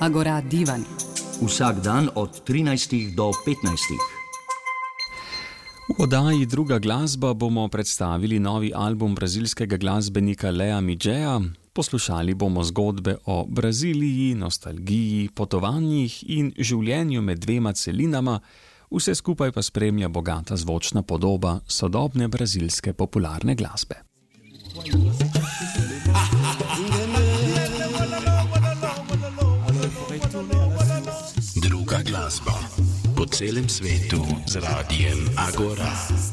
Agora Divan. Vsak dan od 13 do 15. V oddaji Druga glasba bomo predstavili novi album brazilskega glasbenika Lea Midgeja. Poslušali bomo zgodbe o Braziliji, nostalgiji, potovanjih in življenju med dvema celinama, vse skupaj pa spremlja bogata zvočna podoba sodobne brazilske popularne glasbe. Druga glasba po celem svetu z radijem Agora.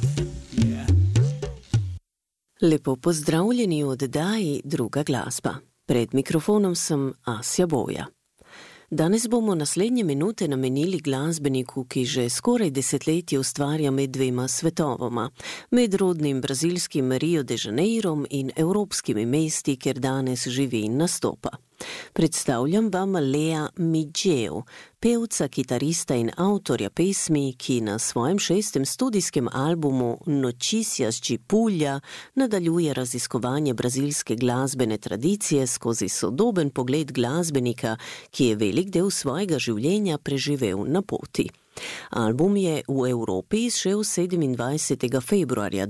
Lepo pozdravljeni v oddaji Druga glasba. Pred mikrofonom sem Asja Boja. Danes bomo naslednje minute namenili glasbeniku, ki že skoraj desetletje ustvarja med dvema svetovoma, med rodnim brazilskim Rio de Janeirom in evropskimi mesti, kjer danes živi in nastopa. Predstavljam vam Lea Midgeja, pevca, kitarista in avtorja pesmi, ki na svojem 6. studijskem albumu Notícias de Pulha nadaljuje raziskovanje brazilske glasbene tradicije skozi sodoben pogled glasbenika, ki je velik del svojega življenja preživel na poti. Album je v Evropi izšel 27. februarja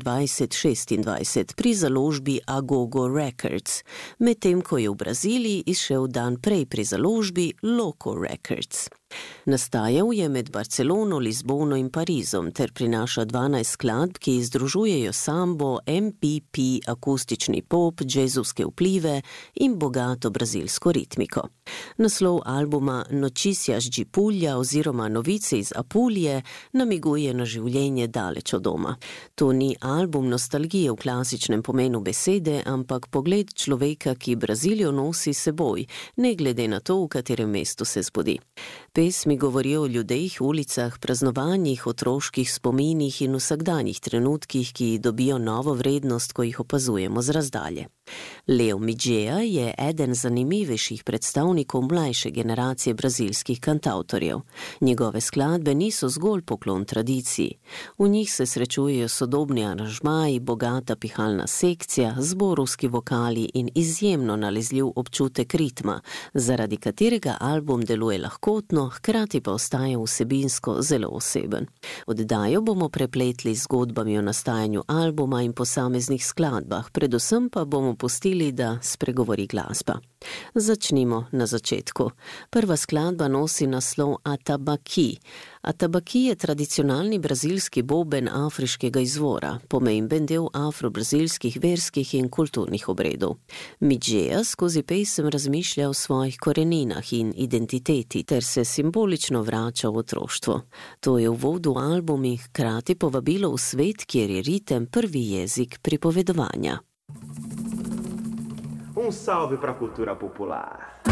2026 pri založbi Agogo Records, medtem ko je v Braziliji izšel dan prej pri založbi Loco Records. Nastajal je med Barcelono, Lizbono in Parizom ter prinaša 12 skladb, ki združujejo sambo, MPP, akustični pop, džezovske vplive in bogato brazilsko ritmiko. Naslov albuma Notícias de Pulha oziroma Novice iz Apulije namiguje na življenje daleč od doma. To ni album nostalgije v klasičnem pomenu besede, ampak pogled človeka, ki Brazilijo nosi seboj, ne glede na to, v katerem mestu se zbudi. Pesmi govorijo o ljudeh, ulicah, praznovanjih, otroških spominih in vsakdanjih trenutkih, ki dobijo novo vrednost, ko jih opazujemo z razdalje. Lea Midgeja je eden zanimivejših predstavnikov mlajše generacije brazilskih kantavtorjev. Njegove skladbe niso zgolj poklon tradiciji. V njih se srečujejo sodobni aranžmaji, bogata pihalna sekcija, zborovski vokali in izjemno nalezljiv občutek ritma, zaradi katerega album deluje lahkotno, hkrati pa ostaja vsebinsko zelo oseben. Oddajo bomo prepletli z zgodbami o nastajanju albuma in posameznih skladbah, predvsem pa bomo pustili, da spregovori glasba. Začnimo na začetku. Prva skladba nosi naslov Atabaque. Atabaque je tradicionalni brazilski boben afriškega izvora, pomemben del afro-brazilskih verskih in kulturnih obredov. Midgeja skozi pesem razmišlja o svojih koreninah in identiteti ter se simbolično vrača v otroštvo. To je uvod v album in hkrati povabilo v svet, kjer je ritem prvi jezik pripovedovanja. Salve para a cultura popular.